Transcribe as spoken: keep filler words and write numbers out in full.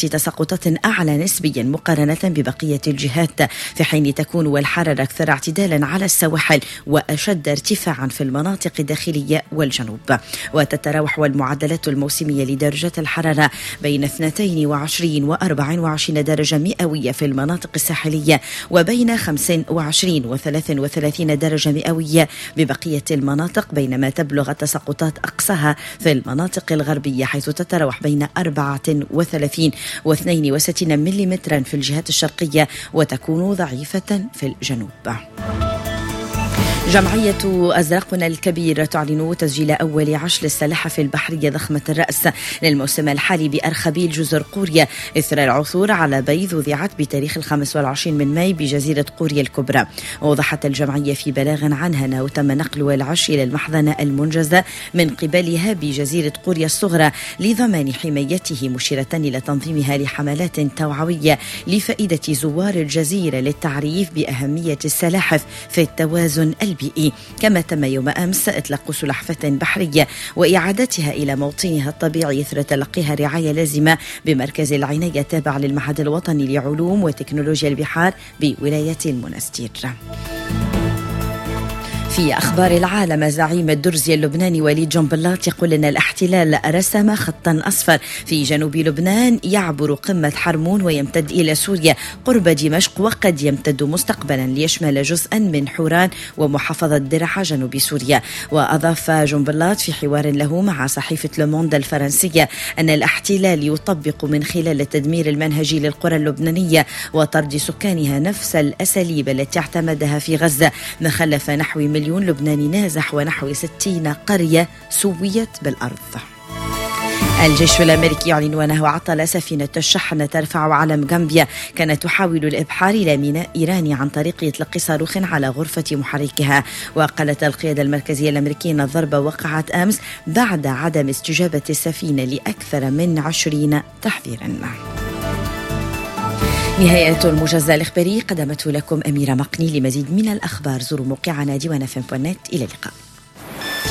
تساقطات أعلى نسبيا مقارنة ببقية الجهات، في حين تكون الحرارة أكثر اعتدالا على السواحل وأشد ارتفاعا في المناطق الداخلية والجنوب. وتتراوح المعدلات الموسمية لدرجة الحرارة بين اثنتين وعشرين وأربع وعشرين درجة مئوية في المناطق الساحلية، وبين خمس وعشرين وثلاث وثلاثين درجة مئوية ببقية المناطق، بينما تبلغ التساقطات أقصاها في المناطق الغربية حيث تتراوح بين أربعة وثلاثين واثنين وستين مليمترا في الجهات الشرقية وتكون ضعيفة في الجنوب. جمعية أزرقنا الكبير تعلن تسجيل أول عشر السلاحف البحرية ضخمة الرأس للموسم الحالي بأرخبيل جزر قوريا إثر العثور على بيض وضعت بتاريخ الخامس والعشرين من ماي بجزيرة قوريا الكبرى. ووضحت الجمعية في بلاغ عنها أنه تم نقل العش إلى المحضنة المنجزة من قبلها بجزيرة قوريا الصغرى لضمان حمايته، مشيرة إلى تنظيمها لحملات توعوية لفائدة زوار الجزيرة للتعريف بأهمية السلاحف في التوازن البيئي. كما تم يوم أمس إطلاق سلحفاة بحرية وإعادتها إلى موطنها الطبيعي إثر تلقيها رعاية لازمة بمركز العناية التابع للمعهد الوطني لعلوم وتكنولوجيا البحار بولاية المنستير. في أخبار العالم، زعيم الدرزي اللبناني وليد جنبلاط يقول أن الاحتلال رسم خطا أصفر في جنوب لبنان يعبر قمة حرمون ويمتد إلى سوريا قرب دمشق، وقد يمتد مستقبلا ليشمل جزءا من حوران ومحافظة درعا جنوب سوريا. وأضاف جنبلاط في حوار له مع صحيفة لوموند الفرنسية أن الاحتلال يطبق من خلال التدمير المنهجي للقرى اللبنانية وطرد سكانها نفس الأساليب التي اعتمدها في غزة، ما خلف نحو مليون لبناني نازح ونحو ستين قرية سويت بالأرض. الجيش الأمريكي يعلن أنه عطل سفينة الشحن ترفع علم غامبيا كانت تحاول الإبحار إلى ميناء إيراني عن طريق إطلاق صاروخ على غرفة محركها. وقالت القيادة المركزية الأمريكية أن الضربة وقعت أمس بعد عدم استجابة السفينة لأكثر من عشرين تحذيرا. نهاية الموجز الإخباري قدمته لكم أميرة مقني. لمزيد من الأخبار زوروا موقعنا ديوان إف إم دوت نت. إلى اللقاء.